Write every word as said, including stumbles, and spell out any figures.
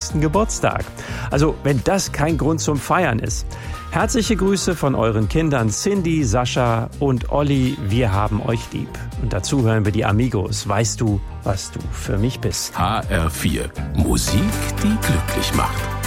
fünfzigsten Geburtstag. Also, wenn das kein Grund zum Feiern ist. Herzliche Grüße von euren Kindern Cindy, Sascha und Olli. Wir haben euch lieb. Und dazu hören wir die Amigos. Weißt du, was du für mich bist? H R vier. Musik, die glücklich macht.